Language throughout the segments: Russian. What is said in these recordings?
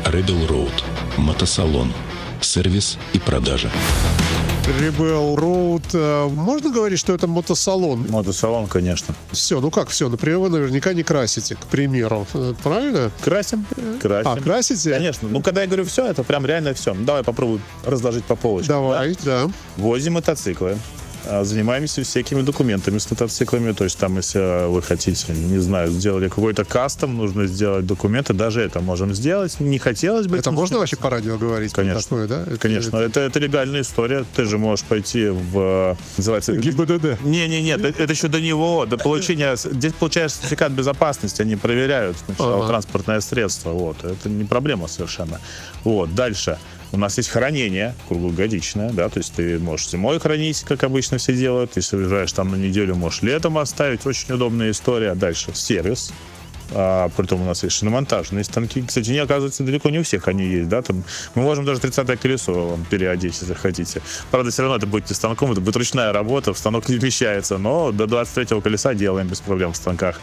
Rebel Road. Мотосалон. Сервис и продажа. Rebel Road. Можно говорить, что это мотосалон? Мотосалон, конечно. Все, ну как все? Например, вы наверняка не красите, к примеру. Правильно? Красим. Красите? Конечно. Ну, когда я говорю все, это прям реально все. Давай попробуй разложить по полочкам. Давай, да. Возим мотоциклы. Занимаемся всякими документами с мотоциклами. То есть там, если вы хотите, не знаю, сделали какой-то кастом, нужно сделать документы, даже это можем сделать. Не хотелось бы... Это можно вообще по радио говорить? Конечно. Такое, да? Конечно. Это легальная история. Ты же можешь пойти в... Называется... ГИБДД. Нет, это еще до него, до получения... Здесь получаешь сертификат безопасности, они проверяют сначала транспортное средство. Вот. Это не проблема совершенно. Вот. Дальше. У нас есть хранение круглогодичное, да, то есть ты можешь зимой хранить, как обычно все делают. Если уезжаешь там на неделю, можешь летом оставить. Очень удобная история. Дальше сервис. Притом у нас есть шиномонтажные станки. Кстати, оказывается, далеко не у всех они есть, да, там мы можем даже 30-е колесо вам переодеть, если хотите. Правда, все равно это будет не станком, это будет ручная работа, в станок не вмещается, но до 23-го колеса делаем без проблем в станках.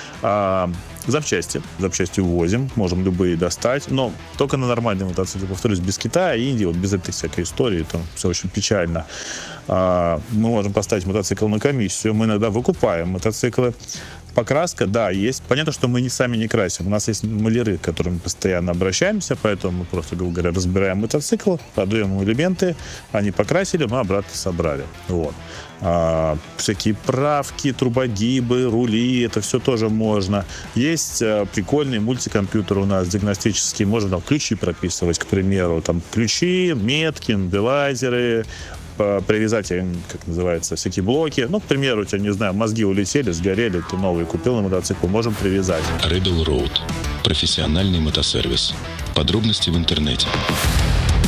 Запчасти увозим, можем любые достать, но только на нормальные мотоциклы, повторюсь, без Китая, Индии, вот без этой всякой истории, там все очень печально. Мы можем поставить мотоцикл на комиссию, мы иногда выкупаем мотоциклы. Покраска, да, есть. Понятно, что мы сами не красим. У нас есть маляри, к которым мы постоянно обращаемся, поэтому мы просто, грубо говоря, разбираем мотоцикл, продаем ему элементы, они покрасили, мы обратно собрали. Вот. Всякие правки, трубогибы, рули, это все тоже можно. Есть прикольный мультикомпьютер у нас диагностический, можно там ключи прописывать, к примеру, там ключи, метки, мобилайзеры, привязать, как называется, всякие блоки. Ну, к примеру, у тебя, не знаю, мозги улетели, сгорели, ты новый купил на мотоцикл, можем привязать. Rebel Road. Профессиональный мотосервис. Подробности в интернете.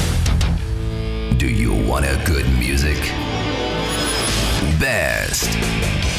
Do you want a good music? Best